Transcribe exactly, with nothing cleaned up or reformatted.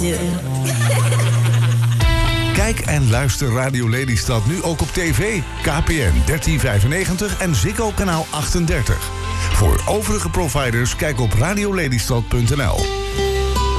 natuurlijk. Kijk en luister Radio Lelystad nu ook op tv. K P N dertien vijfennegentig en Ziggo kanaal achtendertig. Voor overige providers kijk op radiolelystad punt n l.